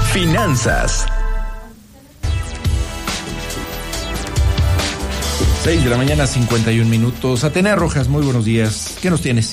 Finanzas. 6 de la mañana, 51 minutos. Atenea Rojas, muy buenos días. ¿Qué nos tienes?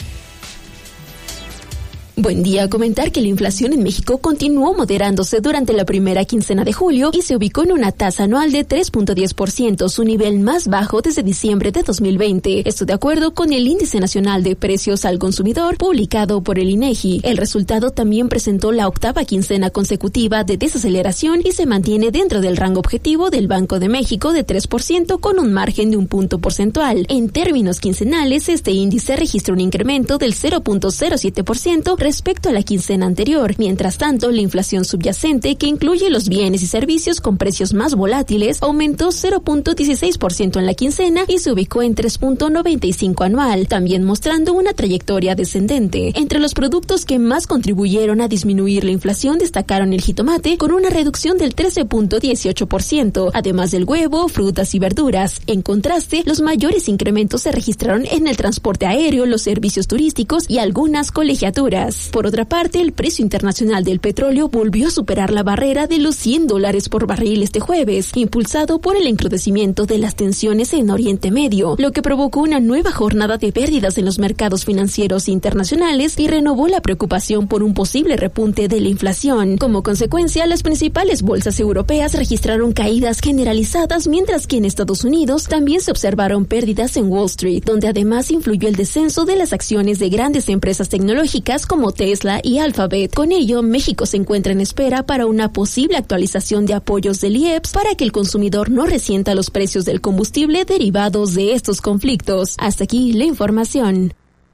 Buen día. Comentar que la inflación en México continuó moderándose durante la primera quincena de julio y se ubicó en una tasa anual de 3.10%, su nivel más bajo desde diciembre de 2020. Esto de acuerdo con el Índice Nacional de Precios al Consumidor publicado por el INEGI. El resultado también presentó la octava quincena consecutiva de desaceleración y se mantiene dentro del rango objetivo del Banco de México de 3% con un margen de 1 punto porcentual. En términos quincenales, este índice registró un incremento del 0.07% respecto a la quincena anterior. Mientras tanto, la inflación subyacente, que incluye los bienes y servicios con precios más volátiles, aumentó 0.16% en la quincena y se ubicó en 3.95 anual, también mostrando una trayectoria descendente. Entre los productos que más contribuyeron a disminuir la inflación destacaron el jitomate, con una reducción del 13.18%, además del huevo, frutas y verduras. En contraste, los mayores incrementos se registraron en el transporte aéreo, los servicios turísticos y algunas colegiaturas. Por otra parte, el precio internacional del petróleo volvió a superar la barrera de los $100 por barril este jueves, impulsado por el encrudecimiento de las tensiones en Oriente Medio, lo que provocó una nueva jornada de pérdidas en los mercados financieros internacionales y renovó la preocupación por un posible repunte de la inflación. Como consecuencia, las principales bolsas europeas registraron caídas generalizadas, mientras que en Estados Unidos también se observaron pérdidas en Wall Street, donde además influyó el descenso de las acciones de grandes empresas tecnológicas como Tesla y Alphabet. Con ello, México se encuentra en espera para una posible actualización de apoyos del IEPS para que el consumidor no resienta los precios del combustible derivados de estos conflictos. Hasta aquí la información.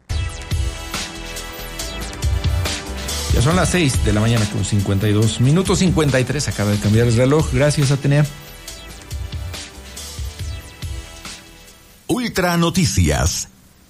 Ya son las 6 de la mañana con 52 minutos, 53. Acaba de cambiar el reloj. Gracias, Atenea. Ultra Noticias.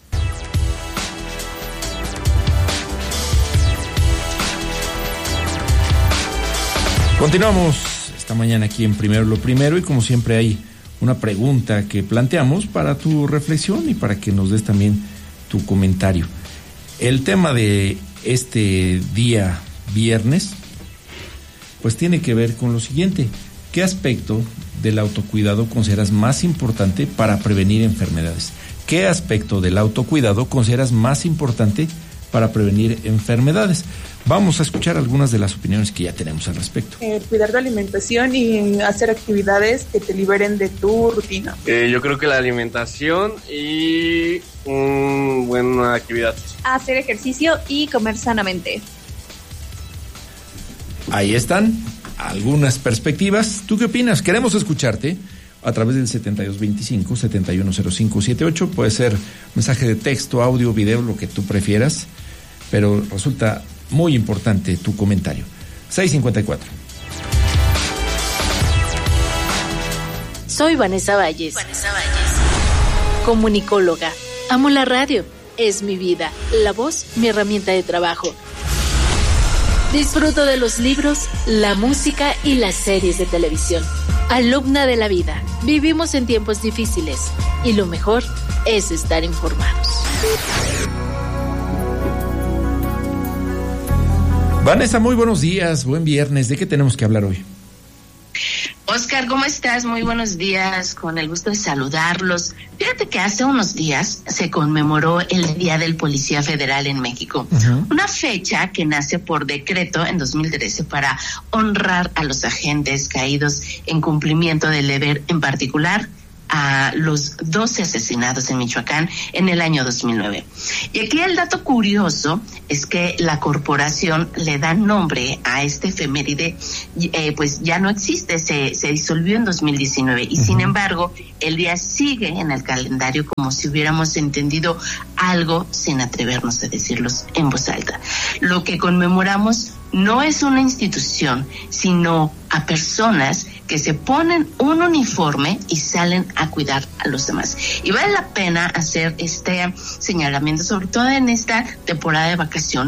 Continuamos esta mañana aquí en Primero lo Primero y como siempre hay una pregunta que planteamos para tu reflexión y para que nos des también tu comentario. El tema de este día viernes pues tiene que ver con lo siguiente: ¿qué aspecto del autocuidado consideras más importante para prevenir enfermedades? ¿Qué aspecto del autocuidado consideras más importante para prevenir enfermedades? Vamos a escuchar algunas de las opiniones que ya tenemos al respecto. Cuidar tu alimentación y hacer actividades que te liberen de tu rutina. Yo creo que la alimentación y buena actividad. Hacer ejercicio y comer sanamente. Ahí están algunas perspectivas. ¿Tú qué opinas? Queremos escucharte a través del 7225-710578. Puede ser mensaje de texto, audio, video, lo que tú prefieras, pero resulta muy importante tu comentario. 654. Soy Vanessa Valles. Comunicóloga. Amo la radio. Es mi vida. La voz, mi herramienta de trabajo. Disfruto de los libros, la música y las series de televisión. Alumna de la vida. Vivimos en tiempos difíciles y lo mejor es estar informados. Vanessa, muy buenos días, buen viernes. ¿De qué tenemos que hablar hoy? Oscar, ¿cómo estás? Muy buenos días, con el gusto de saludarlos. Fíjate que hace unos días se conmemoró el Día del Policía Federal en México, una fecha que nace por decreto en 2013 para honrar a los agentes caídos en cumplimiento del deber, en particular a los 12 asesinados en Michoacán en el año 2009. Y aquí el dato curioso es que la corporación le da nombre a este efeméride, pues ya no existe, se disolvió en 2019 y sin embargo el día sigue en el calendario como si hubiéramos entendido algo sin atrevernos a decirlos en voz alta. Lo que conmemoramos no es una institución, sino a personas que se ponen un uniforme y salen a cuidar a los demás. Y vale la pena hacer este señalamiento, sobre todo en esta temporada de vacaciones,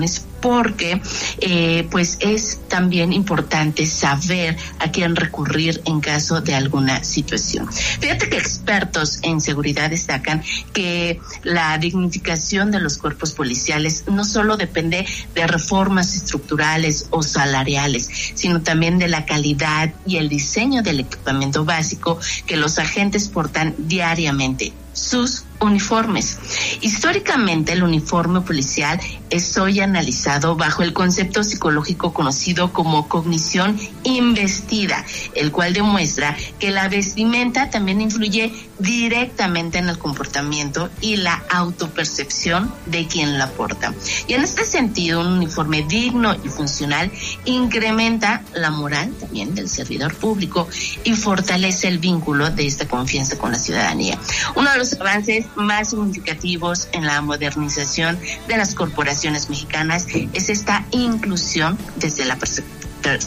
porque pues es también importante saber a quién recurrir en caso de alguna situación. Fíjate que expertos en seguridad destacan que la dignificación de los cuerpos policiales no solo depende de reformas estructurales o salariales, sino también de la calidad y el diseño del equipamiento básico que los agentes portan diariamente, sus uniformes. Históricamente, el uniforme policial es hoy analizado bajo el concepto psicológico conocido como cognición investida, el cual demuestra que la vestimenta también influye directamente en el comportamiento y la autopercepción de quien la porta. Y en este sentido, un uniforme digno y funcional incrementa la moral también del servidor público y fortalece el vínculo de esta confianza con la ciudadanía. Uno de los avances más significativos en la modernización de las corporaciones mexicanas es esta inclusión desde la perspectiva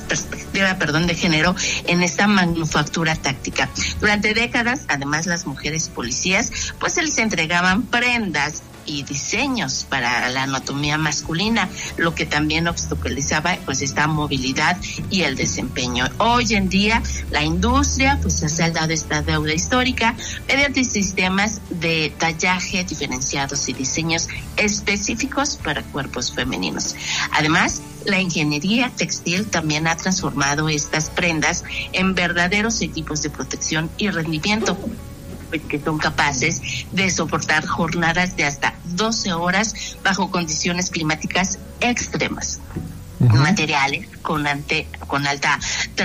de género en esta manufactura táctica. Durante décadas, además, las mujeres policías pues se les entregaban prendas y diseños para la anatomía masculina, lo que también obstaculizaba pues esta movilidad y el desempeño. Hoy en día la industria pues ha saldado esta deuda histórica mediante sistemas de tallaje diferenciados y diseños específicos para cuerpos femeninos. Además, la ingeniería textil también ha transformado estas prendas en verdaderos equipos de protección y rendimiento, que son capaces de soportar jornadas de hasta 12 horas bajo condiciones climáticas extremas. Materiales con alta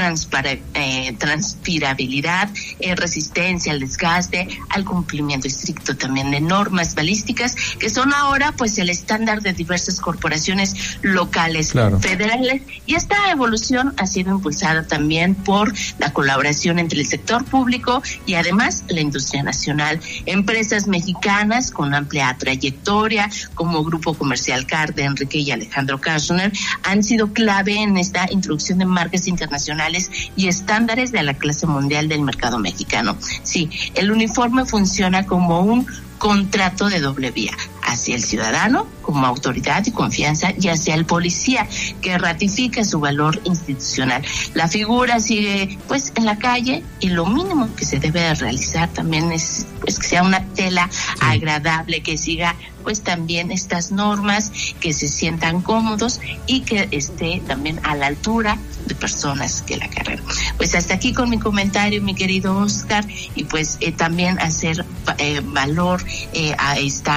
transpirabilidad, resistencia al desgaste, al cumplimiento estricto también de normas balísticas, que son ahora pues el estándar de diversas corporaciones locales, federales, y esta evolución ha sido impulsada también por la colaboración entre el sector público y además la industria nacional. Empresas mexicanas con amplia trayectoria como Grupo Comercial CAR de Enrique y Alejandro Kirchner han sido clave en esta introducción de marcas internacionales y estándares de la clase mundial del mercado mexicano. Sí, el uniforme funciona como un contrato de doble vía, hacia el ciudadano como autoridad y confianza y hacia el policía que ratifica su valor institucional. La figura sigue pues en la calle y lo mínimo que se debe de realizar también es pues que sea una tela agradable, que siga pues también estas normas, que se sientan cómodos y que esté también a la altura de personas que la cargan. Pues hasta aquí con mi comentario, mi querido Oscar, y pues también hacer valor a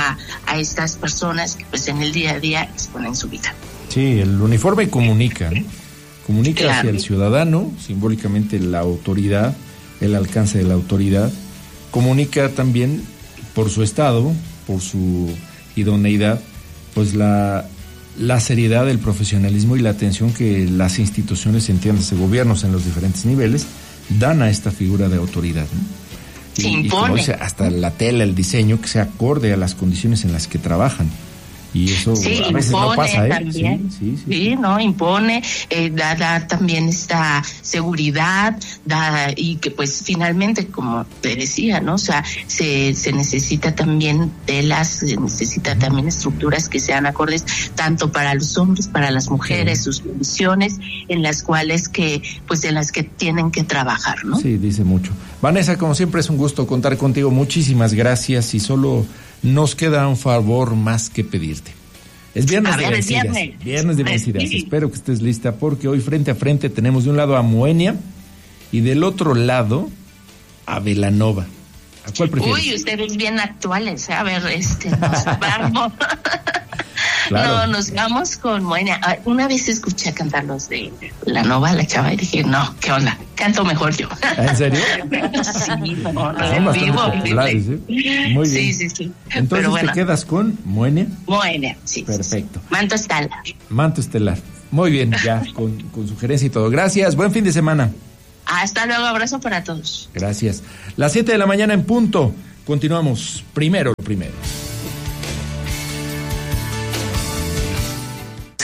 estas personas que pues en el día a día exponen su vida. Sí, el uniforme comunica, ¿no? Comunica hacia el ciudadano, simbólicamente la autoridad, el alcance de la autoridad, comunica también por su estado, por su idoneidad, pues la seriedad, el profesionalismo y la atención que las instituciones, entiéndase, gobiernos en los diferentes niveles, dan a esta figura de autoridad, ¿no? Y como dice, hasta la tela, el diseño, que se acorde a las condiciones en las que trabajan. Y eso a veces no pasa, ¿eh? También. Sí, no, impone, da también esta seguridad, y que pues finalmente, como te decía, ¿no? O sea, se necesita también telas, se necesita también estructuras que sean acordes tanto para los hombres, para las mujeres, sus condiciones en las cuales en las que tienen que trabajar, ¿no? Sí, dice mucho. Vanessa, como siempre es un gusto contar contigo, muchísimas gracias, y solo nos queda un favor más que pedirte. Es viernes de vencidas. Viernes de vencidas. Sí. Espero que estés lista, porque hoy frente a frente tenemos de un lado a Moenia y del otro lado a Belanova. ¿A cuál prefieres? Uy, ustedes bien actuales. A ver, nos vamos. Claro. No, nos vamos con Moenia. Una vez escuché cantar los de Belanova, la chava, y dije, no, ¿qué onda? Canto mejor yo. ¿En serio? Sí, no, son bastante populares, ¿eh? Muy bien. Sí. Entonces, pero bueno, ¿te quedas con Moenia? Moenia, sí. Perfecto. Manto Estelar. Manto Estelar. Muy bien, ya con sugerencia y todo. Gracias, buen fin de semana. Hasta luego, abrazo para todos. Gracias. Las 7 de la mañana en punto. Continuamos. Primero.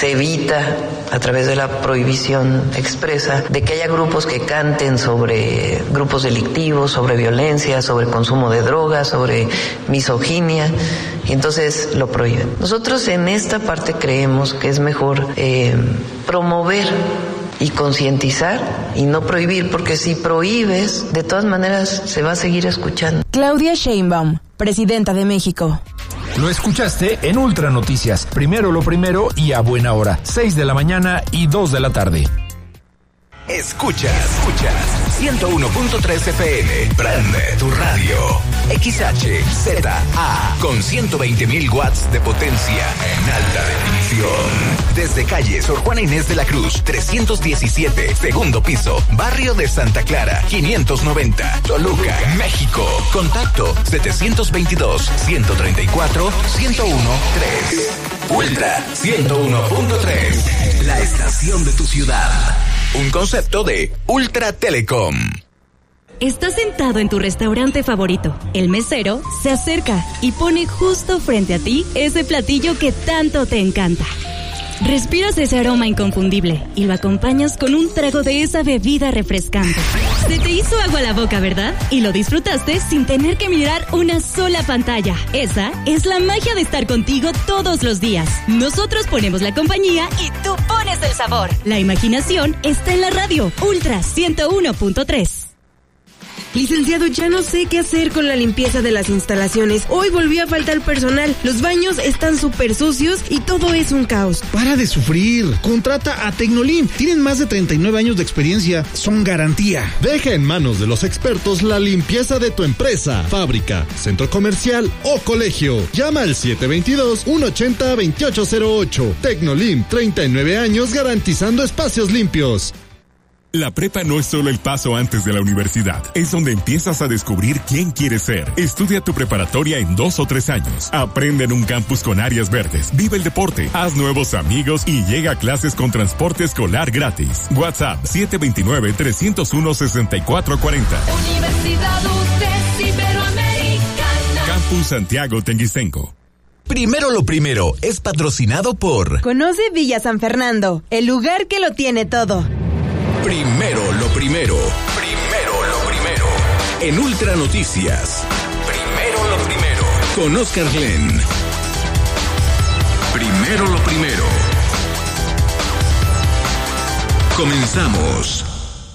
se evita a través de la prohibición expresa de que haya grupos que canten sobre grupos delictivos, sobre violencia, sobre consumo de drogas, sobre misoginia, y entonces lo prohíben. Nosotros en esta parte creemos que es mejor promover y concientizar y no prohibir, porque si prohíbes, de todas maneras se va a seguir escuchando. Claudia Sheinbaum, presidenta de México. Lo escuchaste en Ultra Noticias. Primero lo primero y a buena hora. 6 de la mañana y 2 de la tarde. Escuchas 101.3 FM. Prende tu radio. XHZA con 120.000 watts de potencia en alta definición. Desde calle Sor Juana Inés de la Cruz, 317, segundo piso, barrio de Santa Clara, 590, Toluca, México. Contacto 722-134-1013. Ultra 101.3. La estación de tu ciudad. Un concepto de Ultra Telecom. Estás sentado en tu restaurante favorito. El mesero se acerca y pone justo frente a ti ese platillo que tanto te encanta. Respiras ese aroma inconfundible y lo acompañas con un trago de esa bebida refrescante. Se te hizo agua a la boca, ¿verdad? Y lo disfrutaste sin tener que mirar una sola pantalla. Esa es la magia de estar contigo todos los días. Nosotros ponemos la compañía y tú pones el sabor. La imaginación está en la radio. Ultra 101.3. Licenciado, ya no sé qué hacer con la limpieza de las instalaciones. Hoy volvió a faltar personal. Los baños están súper sucios y todo es un caos. Para de sufrir. Contrata a Tecnolim. Tienen más de 39 años de experiencia. Son garantía. Deja en manos de los expertos la limpieza de tu empresa, fábrica, centro comercial o colegio. Llama al 722-180-2808. Tecnolim, 39 años garantizando espacios limpios. La prepa no es solo el paso antes de la universidad, es donde empiezas a descubrir quién quieres ser. Estudia tu preparatoria en 2 o 3 años. Aprende en un campus con áreas verdes, vive el deporte, haz nuevos amigos y llega a clases con transporte escolar gratis. WhatsApp 729-301-6440. Universidad UTES Iberoamericana. Campus Santiago Tenguistenco. Primero lo primero es patrocinado por... Conoce Villa San Fernando, el lugar que lo tiene todo. Primero lo primero. Primero lo primero. En Ultra Noticias. Primero lo primero. Con Oscar Glenn. Primero lo primero. Comenzamos.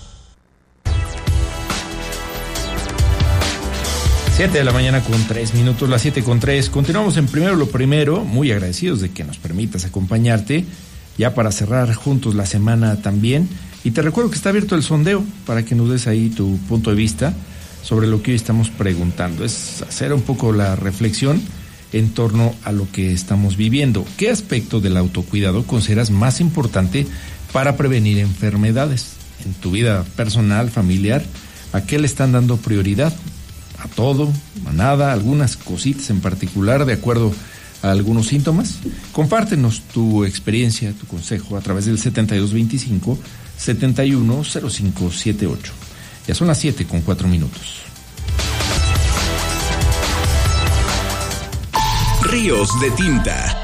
7 de la mañana con 3 minutos, las 7:03. Continuamos en Primero lo primero, muy agradecidos de que nos permitas acompañarte, ya para cerrar juntos la semana también. Y te recuerdo que está abierto el sondeo para que nos des ahí tu punto de vista sobre lo que hoy estamos preguntando. Es hacer un poco la reflexión en torno a lo que estamos viviendo. ¿Qué aspecto del autocuidado consideras más importante para prevenir enfermedades? En tu vida personal, familiar, ¿a qué le están dando prioridad? ¿A todo? ¿A nada? ¿Algunas cositas en particular de acuerdo a algunos síntomas? Compártenos tu experiencia, tu consejo a través del 7225-710578. Ya son las 7:04. Ríos de tinta.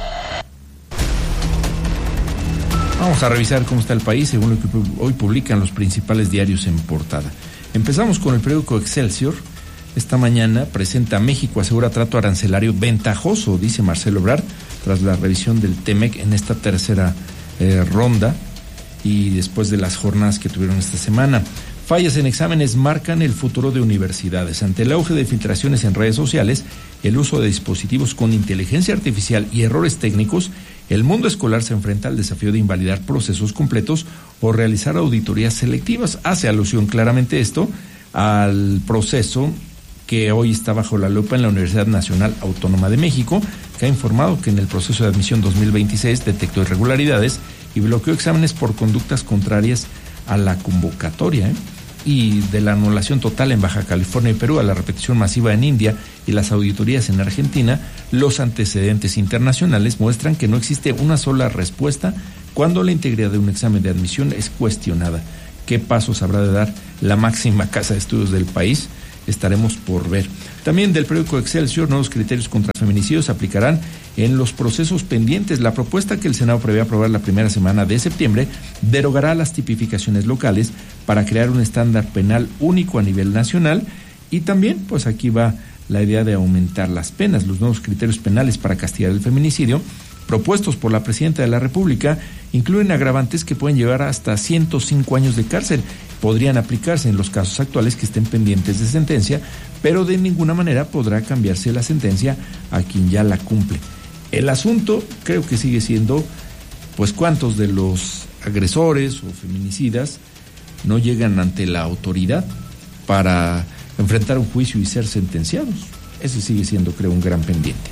Vamos a revisar cómo está el país según lo que hoy publican los principales diarios en portada. Empezamos con el periódico Excelsior. Esta mañana presenta: México asegura trato arancelario ventajoso, dice Marcelo Ebrard, tras la revisión del TEMEC en esta tercera ronda y después de las jornadas que tuvieron esta semana. Fallas en exámenes marcan el futuro de universidades. Ante el auge de filtraciones en redes sociales, el uso de dispositivos con inteligencia artificial y errores técnicos, el mundo escolar se enfrenta al desafío de invalidar procesos completos o realizar auditorías selectivas. Hace alusión claramente esto al proceso que hoy está bajo la lupa en la Universidad Nacional Autónoma de México, que ha informado que en el proceso de admisión 2026 detectó irregularidades y bloqueó exámenes por conductas contrarias a la convocatoria, y de la anulación total en Baja California y Perú a la repetición masiva en India y las auditorías en Argentina. Los antecedentes internacionales muestran que no existe una sola respuesta cuando la integridad de un examen de admisión es cuestionada. ¿Qué pasos habrá de dar la máxima casa de estudios del país estaremos por ver. También del periódico Excelsior, nuevos criterios contra feminicidios se aplicarán en los procesos pendientes. La propuesta que el Senado prevé aprobar la primera semana de septiembre derogará las tipificaciones locales para crear un estándar penal único a nivel nacional, y también pues aquí va la idea de aumentar las penas. Los nuevos criterios penales para castigar el feminicidio propuestos por la Presidenta de la República incluyen agravantes que pueden llevar hasta 105 años de cárcel. Podrían aplicarse en los casos actuales que estén pendientes de sentencia, pero de ninguna manera podrá cambiarse la sentencia a quien ya la cumple. El asunto creo que sigue siendo, pues, cuántos de los agresores o feminicidas no llegan ante la autoridad para enfrentar un juicio y ser sentenciados. Ese sigue siendo, creo, un gran pendiente.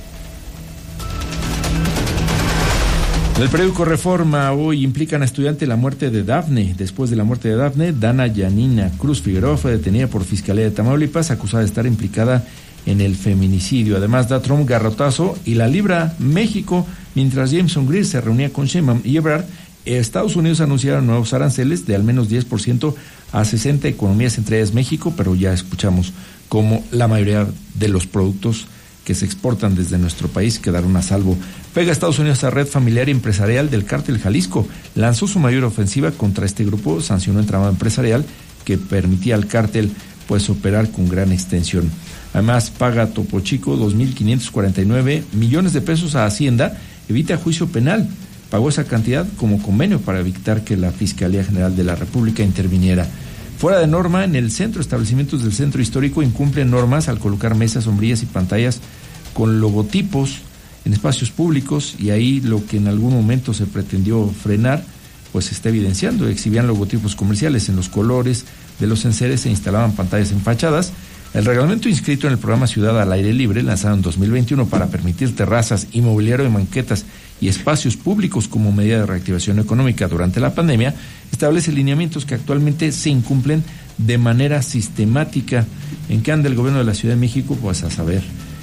En el periódico Reforma hoy implican a estudiante la muerte de Dafne. Después de la muerte de Dafne, Dana Yanina Cruz Figueroa fue detenida por Fiscalía de Tamaulipas, acusada de estar implicada en el feminicidio. Además, da Trump garrotazo y la libra México, mientras Jameson Greer se reunía con Sheinbaum y Ebrard. Estados Unidos anunciaron nuevos aranceles de al menos 10% a 60 economías, entre ellas México, pero ya escuchamos cómo la mayoría de los productos que se exportan desde nuestro país quedaron a salvo. Pega Estados Unidos a red familiar y empresarial del Cártel Jalisco. Lanzó su mayor ofensiva contra este grupo, sancionó el entramado empresarial que permitía al cártel pues operar con gran extensión. Además, paga Topo Chico 2.549 millones de pesos a Hacienda, evita juicio penal. Pagó esa cantidad como convenio para evitar que la Fiscalía General de la República interviniera. Fuera de norma, en el centro, establecimientos del centro histórico incumplen normas al colocar mesas, sombrillas y pantallas con logotipos en espacios públicos, y ahí lo que en algún momento se pretendió frenar, pues se está evidenciando. Exhibían logotipos comerciales en los colores de los enseres, se instalaban pantallas en fachadas. El reglamento inscrito en el programa Ciudad al Aire Libre, lanzado en 2021 para permitir terrazas, inmobiliario de banquetas y espacios públicos como medida de reactivación económica durante la pandemia, establece lineamientos que actualmente se incumplen de manera sistemática. ¿En qué anda el gobierno de la Ciudad de México? Pues a saber.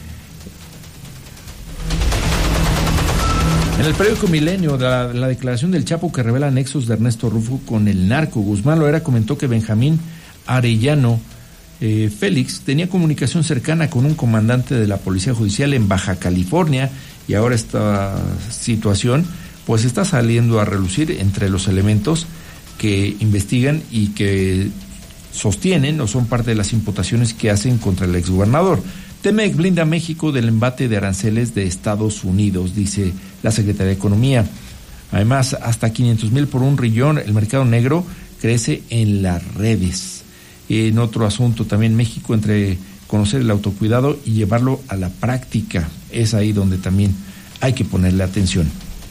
En el periódico Milenio, la declaración del Chapo que revela nexos de Ernesto Rufo con el narco. Guzmán Loera comentó que Benjamín Arellano Félix tenía comunicación cercana con un comandante de la Policía Judicial en Baja California, y ahora esta situación pues está saliendo a relucir entre los elementos que investigan y que sostienen o son parte de las imputaciones que hacen contra el exgobernador. TEMEC blinda a México del embate de aranceles de Estados Unidos, dice la Secretaría de Economía. Además, hasta 500,000 por un rillón, el mercado negro crece en las redes. En otro asunto también, México entre conocer el autocuidado y llevarlo a la práctica. Es ahí donde también hay que ponerle atención.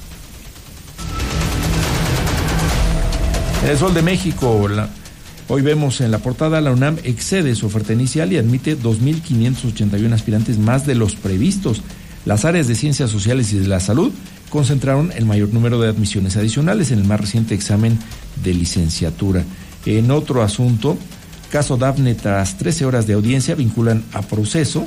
En el Sol de México, hoy vemos en la portada, la UNAM excede su oferta inicial y admite 2.581 aspirantes más de los previstos. Las áreas de ciencias sociales y de la salud concentraron el mayor número de admisiones adicionales en el más reciente examen de licenciatura. En otro asunto, caso Dafne, tras 13 horas de audiencia, vinculan a proceso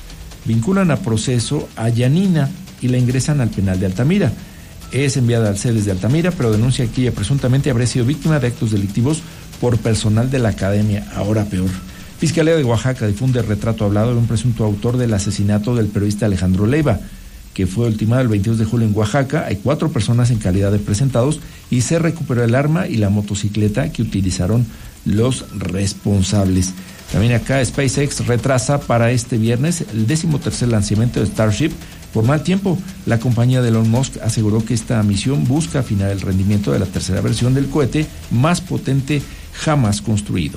a Yanina y la ingresan al penal de Altamira. Es enviada al CEDES de Altamira, pero denuncia que ella presuntamente habría sido víctima de actos delictivos por personal de la academia. Ahora peor. Fiscalía de Oaxaca difunde el retrato hablado de un presunto autor del asesinato del periodista Alejandro Leiva, que fue ultimado el 22 de julio en Oaxaca. Hay 4 personas en calidad de presentados y se recuperó el arma y la motocicleta que utilizaron los responsables. También acá SpaceX retrasa para este viernes el 13º lanzamiento de Starship por mal tiempo. La compañía de Elon Musk aseguró que esta misión busca afinar el rendimiento de la tercera versión del cohete más potente jamás construido.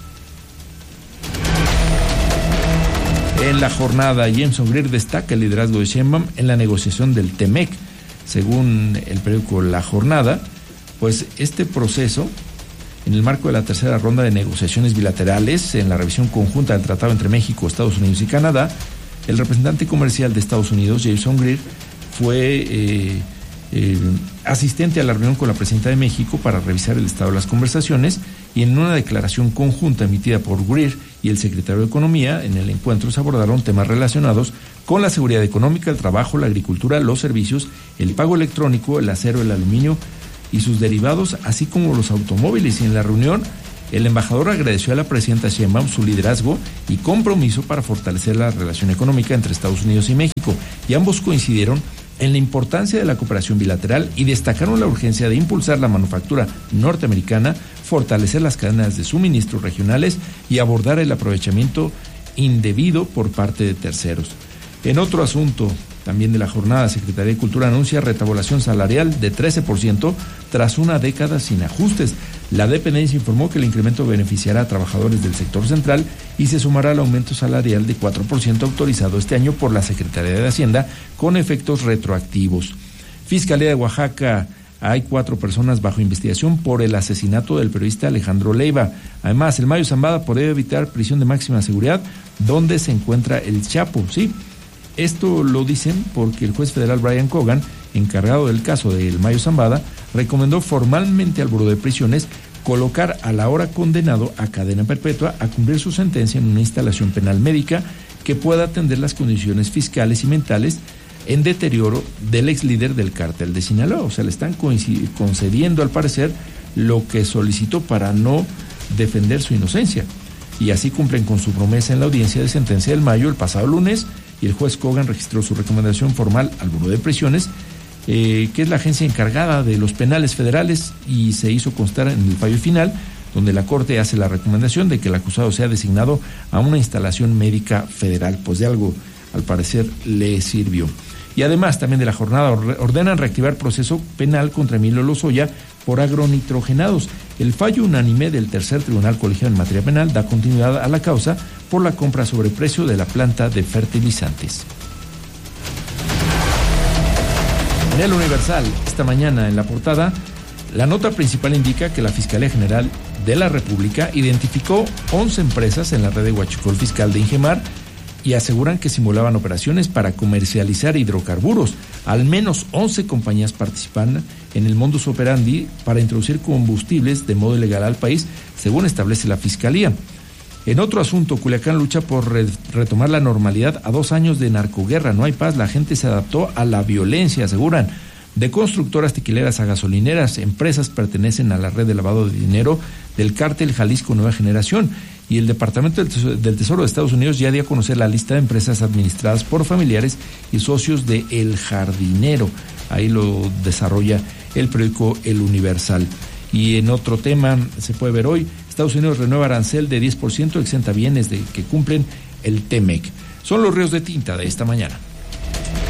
En la jornada, Jameson Greer destaca el liderazgo de Sheinbaum en la negociación del TEMEC. Según el periódico La Jornada, pues este proceso, en el marco de la tercera ronda de negociaciones bilaterales en la revisión conjunta del tratado entre México, Estados Unidos y Canadá, el representante comercial de Estados Unidos, Jameson Greer, fue asistente a la reunión con la presidenta de México para revisar el estado de las conversaciones, y en una declaración conjunta emitida por Greer y el secretario de Economía, en el encuentro se abordaron temas relacionados con la seguridad económica, el trabajo, la agricultura, los servicios, el pago electrónico, el acero, el aluminio y sus derivados, así como los automóviles. Y en la reunión El embajador agradeció a la presidenta Sheinbaum su liderazgo y compromiso para fortalecer la relación económica entre Estados Unidos y México, y ambos coincidieron en la importancia de la cooperación bilateral y destacaron la urgencia de impulsar la manufactura norteamericana, fortalecer las cadenas de suministro regionales y abordar el aprovechamiento indebido por parte de terceros. En otro asunto, también de la jornada, Secretaría de Cultura anuncia retabulación salarial de 13% tras una década sin ajustes. La dependencia informó que el incremento beneficiará a trabajadores del sector central y se sumará al aumento salarial de 4% autorizado este año por la Secretaría de Hacienda con efectos retroactivos. Fiscalía de Oaxaca: hay 4 personas bajo investigación por el asesinato del periodista Alejandro Leiva. Además, el Mayo Zambada podría evitar prisión de máxima seguridad donde se encuentra el Chapo. Sí, esto lo dicen porque el juez federal Brian Cogan, encargado del caso del Mayo Zambada, recomendó formalmente al Buró de Prisiones colocar al ahora condenado a cadena perpetua a cumplir su sentencia en una instalación penal médica que pueda atender las condiciones fiscales y mentales en deterioro del ex líder del cártel de Sinaloa. O sea, le están concediendo al parecer lo que solicitó para no defender su inocencia. Y así cumplen con su promesa en la audiencia de sentencia del Mayo el pasado lunes, y el juez Cogan registró su recomendación formal al Buró de Prisiones, que es la agencia encargada de los penales federales, y se hizo constar en el fallo final, donde la Corte hace la recomendación de que el acusado sea designado a una instalación médica federal. Pues de algo, al parecer, le sirvió. Y además, también de la jornada, ordenan reactivar proceso penal contra Emilio Lozoya por agronitrogenados. El fallo unánime del tercer tribunal colegiado en materia penal da continuidad a la causa por la compra a sobreprecio de la planta de fertilizantes. En el Universal, esta mañana en la portada, la nota principal indica que la Fiscalía General de la República identificó 11 empresas en la red de huachicol fiscal de Ingemar y aseguran que simulaban operaciones para comercializar hidrocarburos. Al menos 11 compañías participan en el modus operandi para introducir combustibles de modo ilegal al país, según establece la Fiscalía. En otro asunto, Culiacán lucha por retomar la normalidad a 2 años de narcoguerra. No hay paz, la gente se adaptó a la violencia, aseguran. De constructoras tequileras a gasolineras, empresas pertenecen a la red de lavado de dinero del cártel Jalisco Nueva Generación. Y el Departamento del Tesoro de Estados Unidos ya dio a conocer la lista de empresas administradas por familiares y socios de El Jardinero. Ahí lo desarrolla el periódico El Universal. Y en otro tema, se puede ver hoy, Estados Unidos renueva arancel de 10%, exenta bienes que cumplen el TEMEC. Son los ríos de tinta de esta mañana.